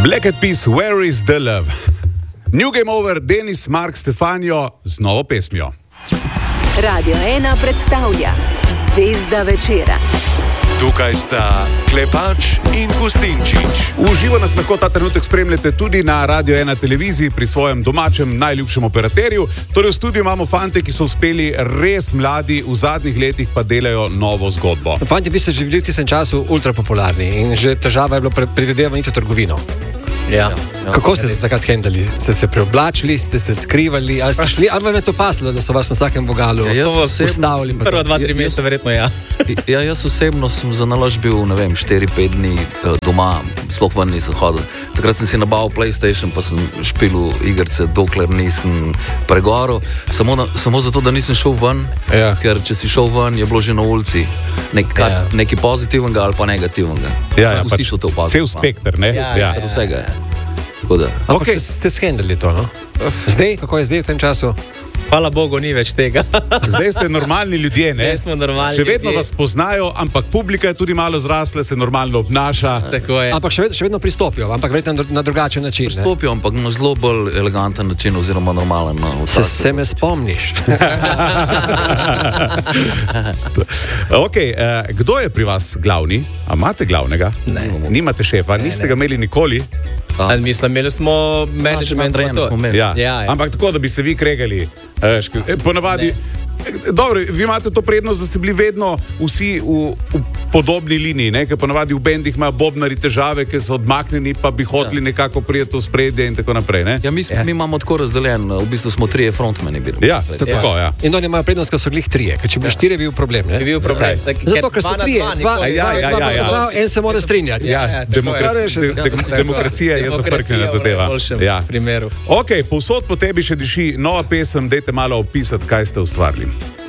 Black Eyed Peas, Where is the Love? New Game Over, Denis, Mark, Stefanijo z novo pesmijo. Radio 1 predstavlja Zvezda večera. Tukaj sta Klepač in Gustinčič. Uživo nas lahko ta trenutek spremljate tudi na Radio 1 televiziji pri svojem domačem najljubšem operaterju. Torej v studiu imamo fante, ki so uspeli res mladi, v zadnjih letih pa delajo novo zgodbo. Fanti, vi ste že bili v tistem času ultrapopularni in že težava je bilo predvidevati trgovino. Ja. Kako ste se takrat hendali? Ste se preoblačili, ste se skrivali, ali ste šli, ali vam je to paslo, da so vas na vsakem vogalu ustavili? Prva 2-3 meseca verjetno ja. Jaz osebno sem za naložb bil, 4-5 dni doma, sploh ven nisem hodil. Takrat sem si nabavil PlayStation, pa sem špilil igrice, dokler nisem pregoril. Samo zato, da nisem šel ven, ker če si šel ven, je bilo že na ulici nekaj pozitivnega ali pa negativnega. Pač cel spekter, ne? Vsega je. Ampak ste shendali to, no? Zdaj, kako je zdaj v tem času? Hvala Bogu, ni več tega. Zdaj ste normalni ljudje, ne? Zdaj smo normalni ljudje. Še vedno ljudje. vas poznajo, ampak publika je tudi malo zrasla, se normalno obnaša. Tako je. Ampak še vedno pristopijo, ampak verjetno na drugačen način. Pristopijo, ampak na zelo bolj eleganten način oziroma normalen. Se me spomniš. Kdo je pri vas glavni? A imate glavnega? Ne. Nimate šefa, niste ga imeli nikoli? Mislim, imeli smo management. Ampak tako, da bi se vi kregali. Ponavadi, dobro, vi imate to prednost, da ste bili vedno vsi v podobni liniji, ne? Ker ponavadi v bendih imajo bobnari težave, ker so odmaknjeni, pa bi hoteli nekako prijeti v spredje in tako naprej, ne? Ja, mi imamo tako razdeljen, v bistvu smo 3 frontmeni bili. Ja, tako. In oni imajo prednost, ker so glih 3, ker če bi 4 bil problem, ne? Bi bil problem. Zato, ker so 3, en se mora strinjati. Demokracija je zafrknjena zadeva. Ja. Primeru. Ok, povsod po tebi še diši nova pesem, dajte malo opisati, kaj ste ustvarili.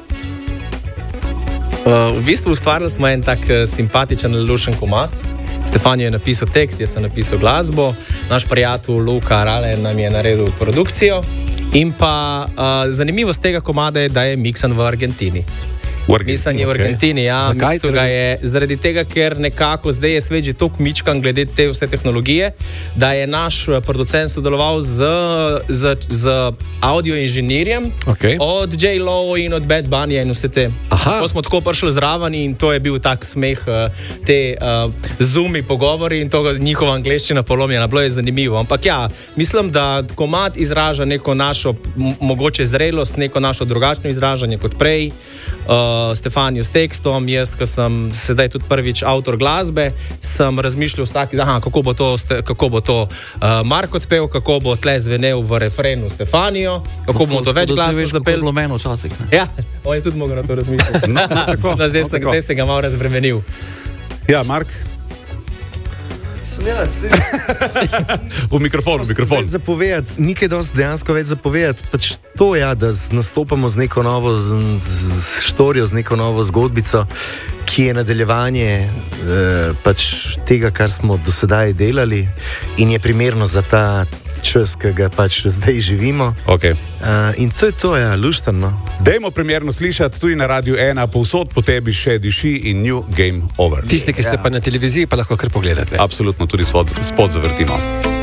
V bistvu ustvarili smo en tak simpatičen, lušen komad. Stefanijo je napisal tekst, jaz sem napisal glasbo, naš prijatelj Luka Rale nam je naredil produkcijo in pa zanimivost tega komada je, da je miksan v Argentini. Mislim, je v Argentini, ja. Miksal ga je zaradi tega, ker nekako zdaj je svet že toliko mičkan glede te vse tehnologije, da je naš producent sodeloval z audio inženirjem od J-Lo in od Bad Bunny in vse te. Ko smo tako prišli zraven in to je bil tak smeh, te zoomi pogovori in to njihova angleščina polomljena, bilo je zanimivo. Ampak ja, mislim, da komad izraža neko našo mogoče zrelost, neko našo drugačno izražanje kot prej. Stefanijo s tekstom, jaz, ko sem sedaj tudi prvič avtor glasbe, sem razmišljal kako bo to Mark odpel, kako bo tle zvenel v refrenu Stefanijo, kako bomo to več glasno zapeli. Bilo meno včasih. Ja, on je tudi mogel na to razmišljati. Zdaj se ga malo razbremenil. Ja, Mark? V mikrofon. Nikaj dosti dejansko več zapovedati. Pač to je, da nastopamo z neko novo štorijo, z neko novo zgodbico, ki je nadaljevanje pač tega, kar smo do sedaj delali in je primerno za ta čas, ki ga pač zdaj živimo. In to je to, ja, luštano. Dajmo primerno slišati tudi na Radio 1, povsod po tebi še diši in New Game Over. Tisti, ki ste pa na televiziji, pa lahko kar pogledate. Absolutno, tudi spod zavrtimo.